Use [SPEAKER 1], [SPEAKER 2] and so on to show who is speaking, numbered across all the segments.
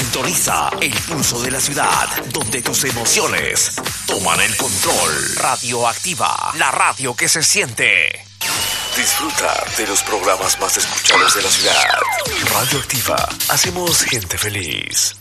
[SPEAKER 1] Sintoniza el pulso de la ciudad, donde tus emociones toman el control. Radioactiva, la radio que se siente. Disfruta de los programas más escuchados de la ciudad. Radioactiva, hacemos gente feliz.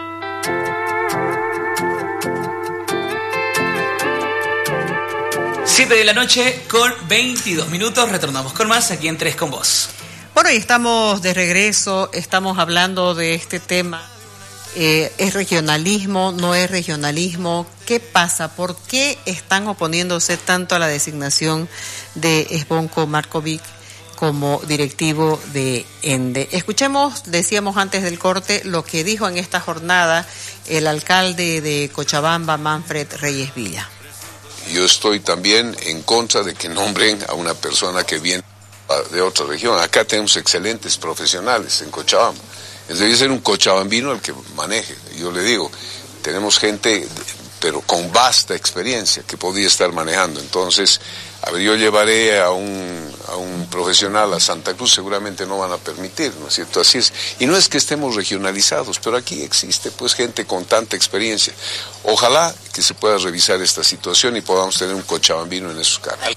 [SPEAKER 2] Siete de la noche con 22 minutos. Retornamos con más aquí en Tres con Vos.
[SPEAKER 3] Bueno, y estamos de regreso, estamos hablando de este tema. ¿Es regionalismo? ¿No es regionalismo? ¿Qué pasa? ¿Por qué están oponiéndose tanto a la designación de Zvonko Marković como directivo de ENDE? Escuchemos, decíamos antes del corte, lo que dijo en esta jornada el alcalde de Cochabamba, Manfred Reyes Villa.
[SPEAKER 4] Yo estoy también en contra de que nombren a una persona que viene de otra región. Acá tenemos excelentes profesionales en Cochabamba. Debe ser un cochabambino el que maneje. Yo le digo, tenemos gente, pero con vasta experiencia, que podía estar manejando. Entonces, a ver, yo llevaré a un profesional a Santa Cruz, seguramente no van a permitir, ¿no es cierto? Así es. Y no es que estemos regionalizados, pero aquí existe pues gente con tanta experiencia. Ojalá que se pueda revisar esta situación y podamos tener un cochabambino en esos cargos.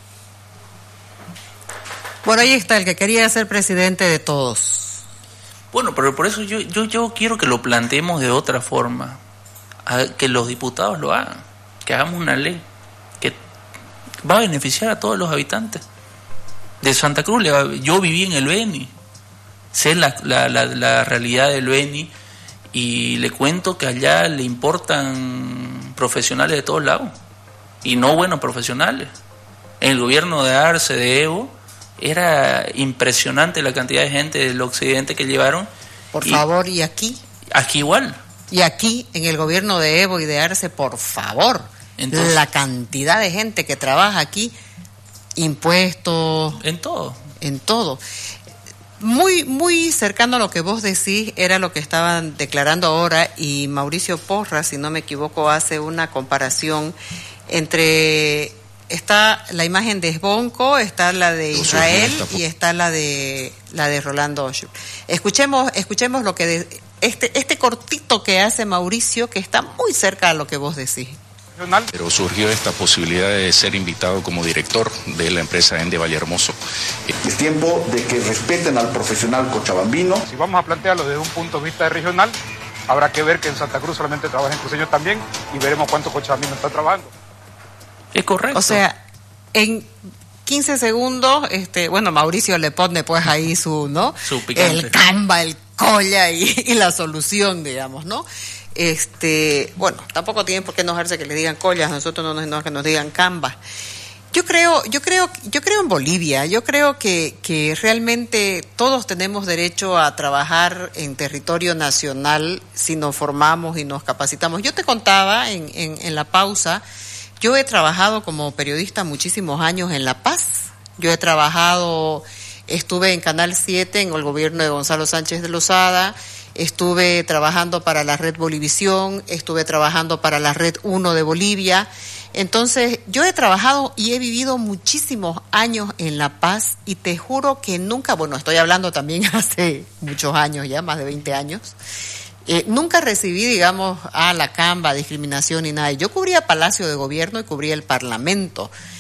[SPEAKER 3] Bueno, ahí está el que quería ser presidente de todos.
[SPEAKER 2] Bueno, pero por eso yo quiero que lo planteemos de otra forma, que los diputados lo hagan, que hagamos una ley que va a beneficiar a todos los habitantes de Santa Cruz. Yo viví en el Beni, sé la realidad del Beni y le cuento que allá le importan profesionales de todos lados y no buenos profesionales. En el gobierno de Arce, de Evo, era impresionante la cantidad de gente del occidente que llevaron.
[SPEAKER 3] Por favor, ¿y aquí?
[SPEAKER 2] Aquí igual.
[SPEAKER 3] Y aquí, en el gobierno de Evo y de Arce, por favor. Entonces, la cantidad de gente que trabaja aquí, impuestos.
[SPEAKER 2] En todo.
[SPEAKER 3] En todo. Muy, muy cercano a lo que vos decís, era lo que estaban declarando ahora, y Mauricio Porras, si no me equivoco, hace una comparación entre... Está la imagen de Zvonko, está la de Israel y está la de Rolando Oshur. Escuchemos lo que este cortito que hace Mauricio, que está muy cerca a lo que vos decís.
[SPEAKER 5] Pero surgió esta posibilidad de ser invitado como director de la empresa ENDE Vallehermoso.
[SPEAKER 6] Es tiempo de que respeten al profesional cochabambino.
[SPEAKER 7] Si vamos a plantearlo desde un punto de vista regional, habrá que ver que en Santa Cruz solamente trabajan cruceños también y veremos cuántos cochabambinos están trabajando.
[SPEAKER 2] Es correcto.
[SPEAKER 3] O sea, en 15 segundos, bueno, Mauricio le pone pues ahí su picante. El Canva, el colla y la solución, digamos, ¿no? Bueno, tampoco tienen por qué enojarse que le digan collas, nosotros no nos enoja que nos digan Canva. Yo creo en Bolivia, yo creo que realmente todos tenemos derecho a trabajar en territorio nacional si nos formamos y nos capacitamos. Yo te contaba en la pausa. Yo he trabajado como periodista muchísimos años en La Paz. Estuve en Canal 7 en el gobierno de Gonzalo Sánchez de Lozada, estuve trabajando para la Red Bolivisión, estuve trabajando para la Red 1 de Bolivia. Entonces, yo he trabajado y he vivido muchísimos años en La Paz y te juro que nunca, bueno, estoy hablando también hace muchos años ya, más de 20 años, nunca recibí, digamos, la Canva, discriminación ni nada. Yo cubría Palacio de Gobierno y cubría el Parlamento.